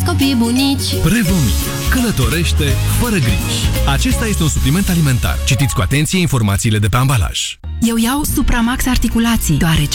copii bunici. Prevomit. Călătorește fără griji. Acesta este un supliment alimentar. Citiți cu atenție informațiile de pe ambalaj. Eu iau Supramax Articulații, deoarece